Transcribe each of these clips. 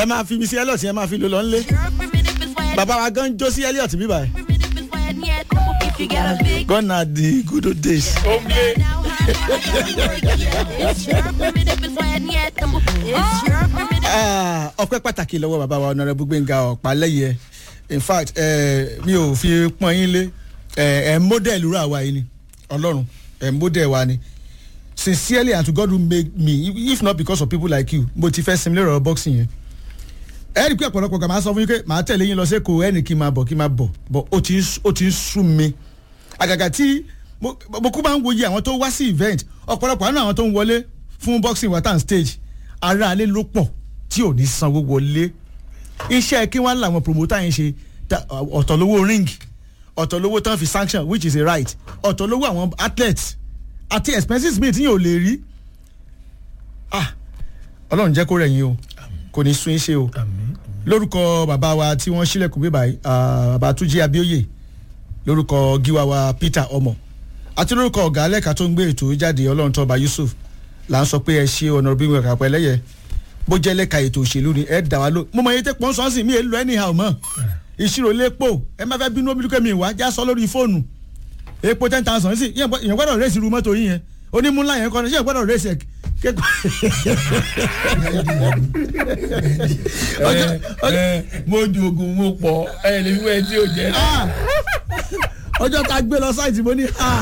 ẹ máa fi mi sí Elliot ẹ máa fi lò lọ nílé bàbá wa gan jó sí Elliot bí báyìí gone are the good old days. ọpẹ́ pàtàkì lọ́wọ́ bàbá wa Honourable Gbénga Ọ̀pálẹ́yẹ in fact mi ò fi pọ́n yín lé model rú àwa yìí ni Ọlọ́run model wa ni sincerely and to God who made me if not because of people like you mo ti fẹ́ sinmi lérò boxing yẹn ẹ rí i pé ọ̀pọ̀lọpọ̀ kan máa sọ fún yín pé màá tẹ̀lé yín lọ sí Èkó ẹnì kí n máa bọ̀ but ó ti ń sú mi àgàgà tí mo kú máa ń wòye àwọn tó wá sí event ọ̀pọ̀lọpọ̀ àwọn tó ń wọlé fún boxing watan stage ara alẹ́ ló pọ̀ tí ò ní sanwó wọlé iṣẹ́ kí wọ́n làwọn promoter yẹn ṣe ọ̀tọ̀ lówó ring ọ̀tọ̀ lówó tán fi sanction which is a right ọ̀tọ̀ lówó àwọn athletes àti expenses mi tí yóò lè rí Ọlọ́run jẹ́ kó rẹ̀ yín o kò ní sún iṣẹ́ o lórúkọ bàbá wa tí wọ́n sílẹ̀kùn bí báyìí bàbá Túnjí Abíóyè lórúkọ gíwá wa Peter Ọmọ àti lórúkọ ọ̀gá alẹ́ka tó ń gbé ètò jáde Ọlọ́run tọ́ba Yusuf là ń sọ pé ẹ ṣe Honourable Gbénga Ọ̀pálẹ́yẹ bó jẹ́ lẹ́ka ètò òṣèlú ni ẹ dà wá ló mo mọ iye tẹ́ pọ́n sọ́ọ́sì mi èlò anyhow mọ́ ìṣirò lépo ẹ má fẹ́ bínú obìnrin mi wá já sọ lórí fóònù epo 10,000 sí ìyẹn gbọ́dọ̀ rẹ́sì irú mọ́tò yín yẹn onímúlá yẹn kọ́ ni ìyẹn gbọ́dọ̀ rẹ́sì ẹ̀ mo ju oògùn mo pọ̀ ẹ lè fi wẹ́ẹ́ tí ò jẹ́. ọjọ́ tá a gbé lọ sáìtì mo ní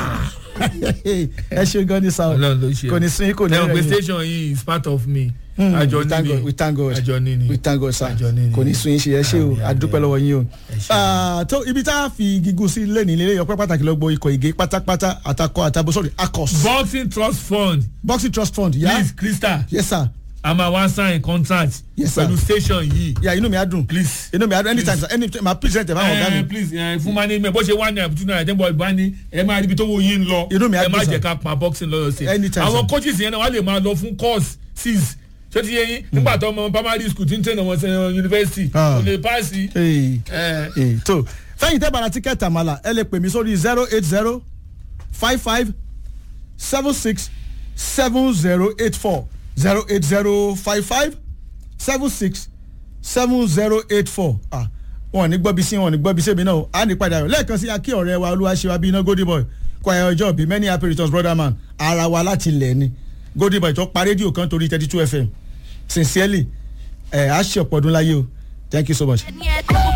ẹ ṣe gan ni sa kò ní sin kò ní rẹ̀ yín. station yìí is part of me. àjọ níní we thank God àjọ níní we thank God sir kò ní sun yín ṣe ẹ ṣe o adúpẹ́ lọ́wọ́ yín o. tó ibi tá a fi gígùn sí lẹ́nu ilé ọpẹ́ pàtàkì lọ́gbọ́ ikọ̀ ìgé pátápátá àtakọ àtabo sọ́ọ̀rì akos. boxing trust fund yeah? Please Crystal. Yes sir. I'm a one sign contract. Yes sir. Pẹ̀lú station yìí. Yeah inú mi á dùn. Please. inú mi á dùn anytime sir anytime ma present ẹ̀ báwọn ọ̀gá mi. Please fún mani mi bó ṣe wá ní àbútú náà ẹ̀jẹ̀ bọ̀ ìbá ní ẹ máa rí ibi tó wo yín lọ. inú mi á dùn sir. ẹ má jẹ́ ká pa boxing lọ́yọ̀ sí. Anytime sir. Àwọn coaches yẹn náà wọ́n lè máa lọ fún course 6 ṣé ti yẹ yín nígbà tó ọmọ primary school ti ń tẹ̀lé wọn sẹ́yìn university kò lè paasi. tó fẹ́yìn tẹ́ bàrà tíkẹ́ẹ̀tì àmàlà ẹ lè pè mí sórí 080 55 76 7084 080 55 76 7084 wọn ní gbọ́bí sí wọn ní gbọ́bí sẹ́mi náà á ní padà lẹ́ẹ̀kan sí akí ọ̀rẹ́ wa Olúwaṣewà bíi iná Golden Boy kọ́ ẹ̀ ọjọ́ bíi many happy returns brother man ara wa láti lẹ̀ ni Golden Boy tó pa rédíò kan torí 32 FM sincerely á ṣe ọ̀pọ̀ ọdún láyé o thank you so much.